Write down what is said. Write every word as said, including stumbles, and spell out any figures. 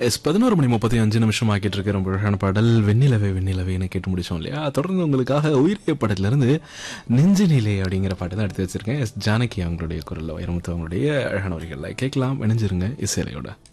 S பதினொரு மணி முப்பத்தி அஞ்சு நிமிஷம் ஆக்கிட்டு இருக்க ரொம்ப அழகான பாடல் வெண்ணிலவே வெண்ணிலவே கேட்டு முடிச்சோம் இல்லையா. தொடர்ந்து உங்களுக்காக உயிரிய படத்திலிருந்து நெஞ்சினிலே அப்படிங்கிற பாட்டு தான் எடுத்து வச்சிருக்கேன். எஸ் ஜானகி அவங்களுடைய குரல்ல வைரமுத்து அவங்களுடைய அழகான வரிகளில் கேட்கலாம். இணைஞ்சிருங்க இசையிலையோட.